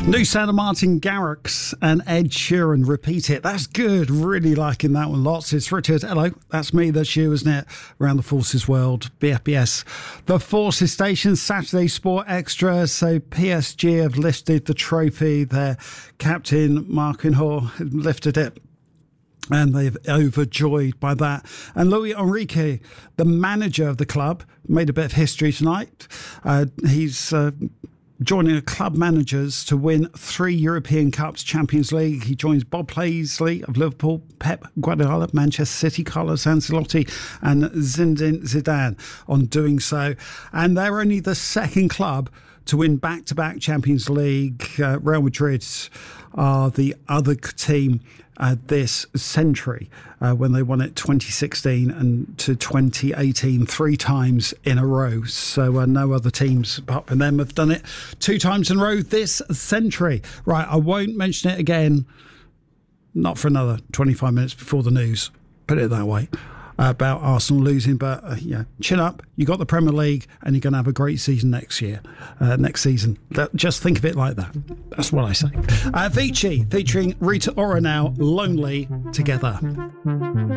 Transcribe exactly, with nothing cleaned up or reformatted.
New sound of Martin Garrix and Ed Sheeran, Repeat It. That's good. Really liking that one lots. It's Richard. Hello, that's me. That's you, isn't it? Around the Forces World, B F B S. The Forces Station, Saturday Sport Extra. So P S G have lifted the trophy. Their captain, Marquinhos, lifted it. And they've overjoyed by that. And Luis Enrique, the manager of the club, made a bit of history tonight. Uh, he's... Uh, joining a club managers to win three European Cups, Champions League. He joins Bob Paisley of Liverpool, Pep Guardiola, Manchester City, Carlos Ancelotti and Zinedine Zidane on doing so. And they're only the second club to win back-to-back Champions League. Uh, Real Madrid are the other team uh, this century uh, when they won it twenty sixteen and to twenty eighteen, three times in a row. So uh, no other teams apart from them have done it two times in a row this century. Right, I won't mention it again, not for another twenty-five minutes before the news, put it that way, about Arsenal losing. But uh, yeah, chin up. You got the Premier League, and you're going to have a great season next year. Uh, next season, that, just think of it like that. That's what I say. Uh, Avicii featuring Rita Ora now, Lonely Together.